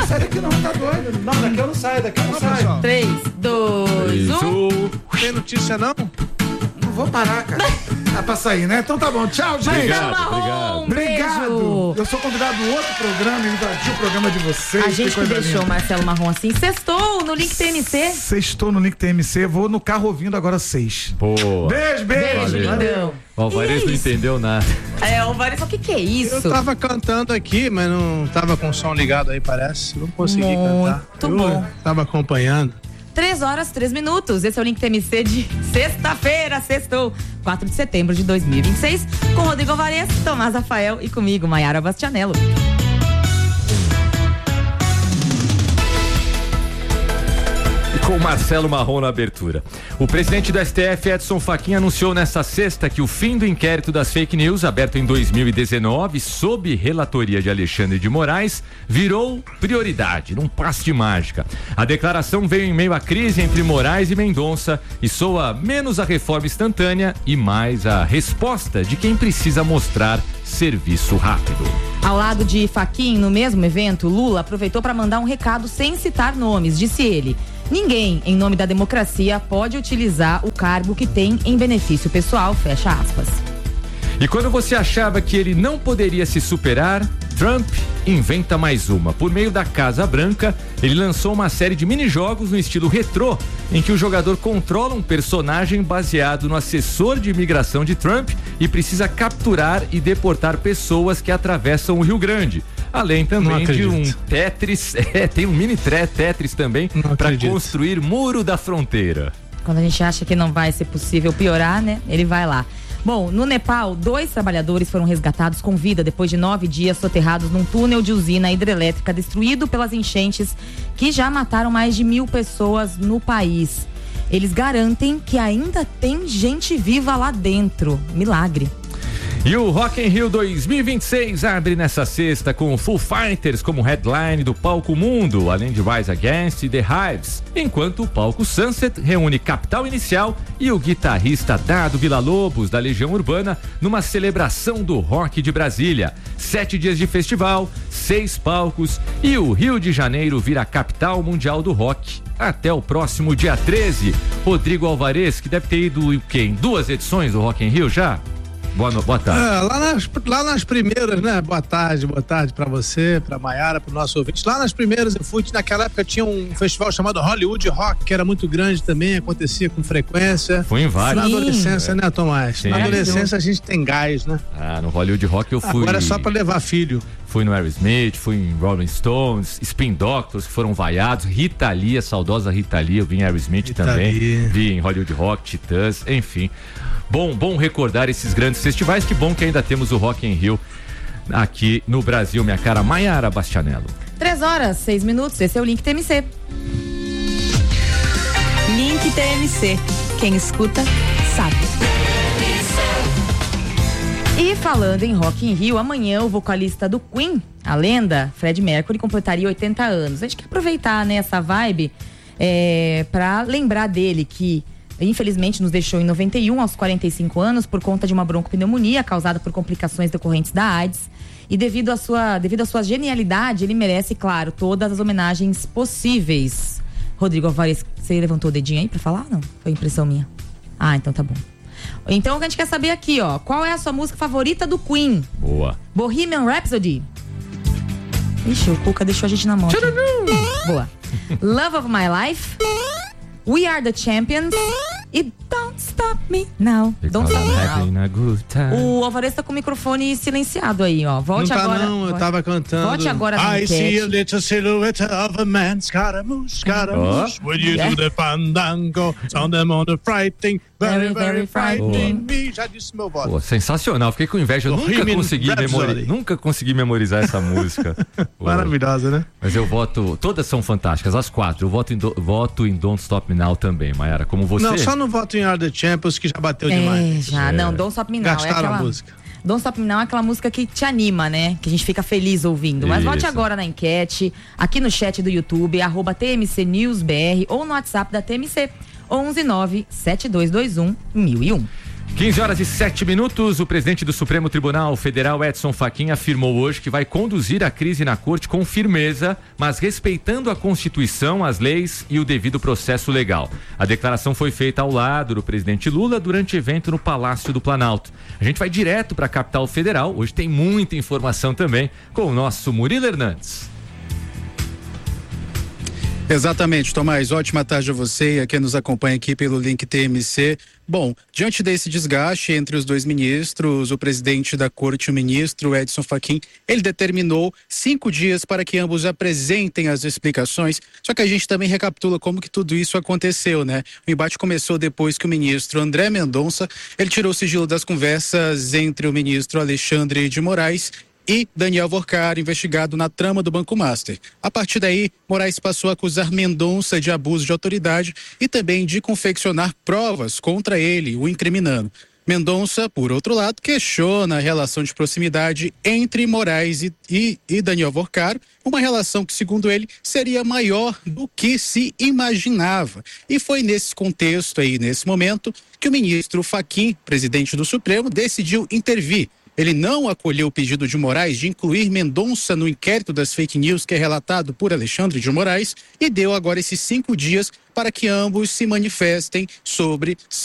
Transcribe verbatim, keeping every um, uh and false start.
vai sair daqui não, tá doido. Não, daqui eu não saio, daqui eu não saio. três, dois, um. Tem notícia não? Não vou parar, cara. Dá pra sair, né? Então tá bom. Tchau, gente. Obrigado, obrigado. Obrigado. Eu sou convidado do outro programa, invadi o programa de vocês. A gente que deixou o Marcelo Marrom assim. Sextou no Link T M C. Sextou no Link T M C. Vou no carro ouvindo agora seis. Boa. Beijo, beijo. Beijo, lindão. O Alvarez não entendeu nada. É, o Alvarez, o que que é isso? Eu tava cantando aqui, mas não tava com o som ligado aí, parece. Não consegui Muito cantar. bom. Eu tava acompanhando. três horas, três minutos. Esse é o Link T M C de sexta-feira, sextou, quatro de setembro de dois mil e vinte e seis, com Rodrigo Alvarez, Tomás Rafael e comigo, Maiara Bastianello. Com Marcelo Marrom na abertura. O presidente do S T F, Edson Fachin, anunciou nesta sexta que o fim do inquérito das fake news, aberto em dois mil e dezenove, sob relatoria de Alexandre de Moraes, virou prioridade, num passe de mágica. A declaração veio em meio à crise entre Moraes e Mendonça e soa menos a reforma instantânea e mais a resposta de quem precisa mostrar serviço rápido. Ao lado de Fachin, no mesmo evento, Lula aproveitou para mandar um recado sem citar nomes. Disse ele: ninguém, em nome da democracia, pode utilizar o cargo que tem em benefício pessoal, fecha aspas. E quando você achava que ele não poderia se superar, Trump inventa mais uma. Por meio da Casa Branca, ele lançou uma série de minijogos no estilo retrô, em que o jogador controla um personagem baseado no assessor de imigração de Trump e precisa capturar e deportar pessoas que atravessam o Rio Grande. Além também de um Tetris, é, tem um mini Tetris também para construir muro da fronteira. Quando a gente acha que não vai ser possível piorar, né? Ele vai lá. Bom, no Nepal, dois trabalhadores foram resgatados com vida depois de nove dias soterrados num túnel de usina hidrelétrica destruído pelas enchentes que já mataram mais de mil pessoas no país. Eles garantem que ainda tem gente viva lá dentro. Milagre. E o Rock in Rio dois mil e vinte e seis abre nessa sexta com o Foo Fighters como headline do palco Mundo, além de Rise Against e The Hives, enquanto o palco Sunset reúne Capital Inicial e o guitarrista Dado Villa-Lobos da Legião Urbana numa celebração do rock de Brasília. Sete dias de festival, seis palcos e o Rio de Janeiro vira a capital mundial do rock. Até o próximo dia treze. Rodrigo Alvarez, que deve ter ido em, quê? em duas edições do Rock in Rio já? Boa, no, boa tarde. Ah, lá, nas, lá nas primeiras, né? Boa tarde, boa tarde pra você, pra Maiara, pro nosso ouvinte. Lá nas primeiras eu fui, naquela época tinha um festival chamado Hollywood Rock, que era muito grande também, acontecia com frequência. Fui em vários. Na adolescência, é. né, Tomás? Sim. Na adolescência a gente tem gás, né? Ah, no Hollywood Rock eu fui. Agora é só pra levar filho. Fui no Aerosmith, fui em Rolling Stones, Spin Doctors, que foram vaiados, Rita Lee, a saudosa Rita Lee, eu vi em Aerosmith Rita também, Lee. Vi em Hollywood Rock, Titãs, enfim. Bom, bom recordar esses grandes festivais, que bom que ainda temos o Rock in Rio aqui no Brasil, minha cara Maiara Bastianello. Três horas, seis minutos, esse é o Link T M C. Link T M C, quem escuta, sabe. E falando em Rock in Rio, amanhã o vocalista do Queen, a lenda, Freddie Mercury, completaria oitenta anos. A gente quer aproveitar, né, essa vibe é, pra lembrar dele, que infelizmente nos deixou em noventa e um, aos quarenta e cinco anos, por conta de uma broncopneumonia causada por complicações decorrentes da AIDS. E devido à sua, devido à sua genialidade, ele merece, claro, todas as homenagens possíveis. Rodrigo Alvarez, você levantou o dedinho aí pra falar? Não, foi impressão minha. Ah, então tá bom. Então o que a gente quer saber aqui, ó, qual é a sua música favorita do Queen? Boa. Bohemian Rhapsody. Ixi, o Cuca deixou a gente na mão. Boa. Love of My Life. We Are the Champions e Don't Stop Me Now. Don't Stop Me Now. O Alvarez tá com o microfone silenciado aí, ó. Volte não tá agora. Não, eu tava cantando. Volte agora na I enquete. see a little silhouette of a man, Scaramouche, Scaramouche. Oh. When you yeah. do the fandango, on them on the frightening, very, very frightening me. Já disse meu voto. Pô, sensacional, fiquei com inveja, eu nunca consegui, memori... nunca consegui memorizar essa música. Maravilhosa, né? Mas eu voto, todas são fantásticas, as quatro. Eu voto em, do... voto em Don't Stop Me Now também, Maiara, como você. Não, só não voto em Are the Champions, que já bateu é, demais. Já, é. não, Don't Stop Me Now. Gastaram é aquela... a música. Don't Stop Me Now é aquela música que te anima, né? Que a gente fica feliz ouvindo. Mas Isso. vote agora na enquete, aqui no chat do YouTube, arroba T M C News B R, ou no WhatsApp da T M C, onze nove sete dois dois um mil e um. quinze horas e sete minutos, o presidente do Supremo Tribunal Federal, Edson Fachin, afirmou hoje que vai conduzir a crise na corte com firmeza, mas respeitando a Constituição, as leis e o devido processo legal. A declaração foi feita ao lado do presidente Lula durante evento no Palácio do Planalto. A gente vai direto para a capital federal, hoje tem muita informação também com o nosso Murilo Hernandes. Exatamente, Tomás, ótima tarde a você e a quem nos acompanha aqui pelo link T M C. Bom, diante desse desgaste entre os dois ministros, o presidente da corte, o ministro Edson Fachin, ele determinou cinco dias para que ambos apresentem as explicações, só que a gente também recapitula como que tudo isso aconteceu, né? O embate começou depois que o ministro André Mendonça, ele tirou o sigilo das conversas entre o ministro Alexandre de Moraes e Daniel Worcar, investigado na trama do Banco Master. A partir daí, Moraes passou a acusar Mendonça de abuso de autoridade e também de confeccionar provas contra ele, o incriminando. Mendonça, por outro lado, questiona a relação de proximidade entre Moraes e, e, e Daniel Worcar, uma relação que, segundo ele, seria maior do que se imaginava. E foi nesse contexto aí, nesse momento, que o ministro Fachin, presidente do Supremo, decidiu intervir. Ele não acolheu o pedido de Moraes de incluir Mendonça no inquérito das fake news que é relatado por Alexandre de Moraes e deu agora esses cinco dias para que ambos se manifestem sobre